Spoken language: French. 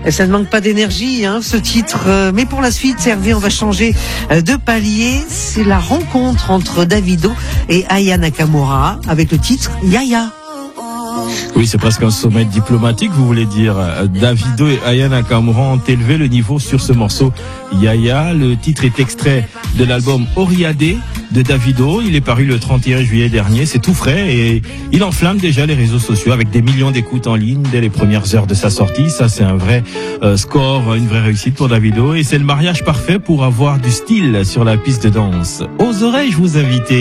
Et ça ne manque pas d'énergie, hein, ce titre. Mais pour la suite, Hervé, on va changer de palier. C'est la rencontre entre Davido et Aya Nakamura avec le titre Yaya. Oui, c'est presque un sommet diplomatique, vous voulez dire. Davido et Aya Nakamura ont élevé le niveau sur ce morceau Yaya. Le titre est extrait de l'album Oriade de Davido. Il est paru le 31 juillet dernier. C'est tout frais et il enflamme déjà les réseaux sociaux avec des millions d'écoutes en ligne dès les premières heures de sa sortie. Ça, c'est un vrai score, une vraie réussite pour Davido. Et c'est le mariage parfait pour avoir du style sur la piste de danse. Oserais-je vous inviter